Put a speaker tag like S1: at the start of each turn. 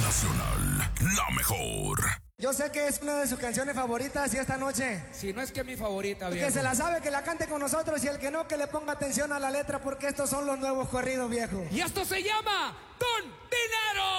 S1: Nacional, la mejor.
S2: Yo sé que es una de sus canciones favoritas y esta noche.
S3: Si no es que mi favorita, viejo.
S2: Que se la sabe, que la cante con nosotros, y el que no, que le ponga atención a la letra, porque estos son los nuevos corridos, viejo.
S3: Y esto se llama Don Dinero.